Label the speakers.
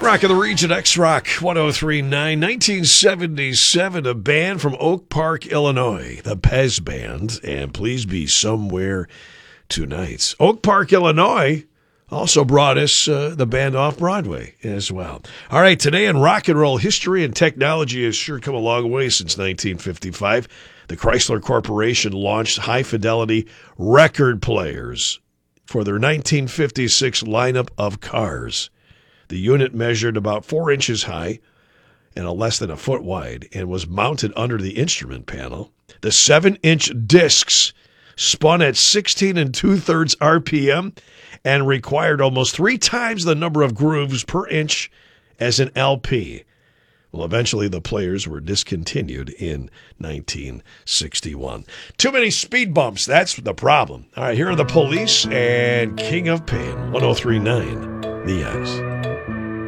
Speaker 1: Rock of the Region, X-Rock 1039, 1977, a band from Oak Park, Illinois, the Pez Band, and Please Be Somewhere Tonight. Oak Park, Illinois also brought us the band off Broadway as well. All right, today in rock and roll history, and technology has sure come a long way since 1955. The Chrysler Corporation launched high-fidelity record players for their 1956 lineup of cars. The unit measured about 4 inches high and less than a foot wide and was mounted under the instrument panel. The 7-inch discs spun at 16 2/3 RPM and required almost 3 times the number of grooves per inch as an LP. Well, eventually the players were discontinued in 1961. Too many speed bumps, that's the problem. All right, here are the Police and King of Pain, 1039 The X.